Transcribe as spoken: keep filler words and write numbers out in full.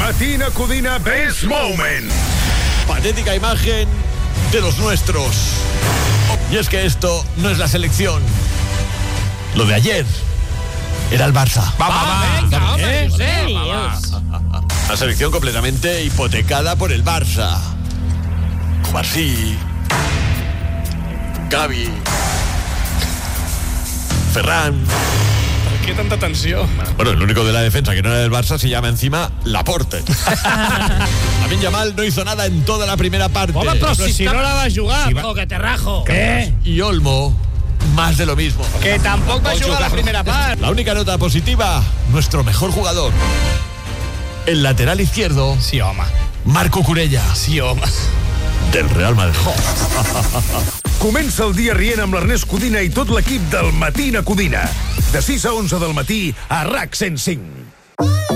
Matina Codina Best Moment. Patética imagen de los nuestros. Y es que esto no es la selección. Lo de ayer era el Barça. Va, va, va. Venga, hombre, ¿Eh? Josep. Va, va, va. La selección completamente hipotecada por el Barça. Marcí, Gavi, Ferran. ¿Por qué tanta tensió? Bueno, el único de la defensa que no era del Barça se llama encima Laporte. Lamine Yamal no hizo nada en toda la primera parte. Home, però Però si, si està... no la va jugar. Si va... O que te rajo. Què? Y Olmo, más de lo mismo. Que tampoc va jugar la primera part. La única nota positiva, nuestro mejor jugador. El lateral izquierdo, Sí, home. Marco Curella, Sí, home. del Real Madrid. Comença el dia rient amb l'Ernest Codina i tot l'equip del Matina Codina. De sis a onze del matí a RAC cent cinc.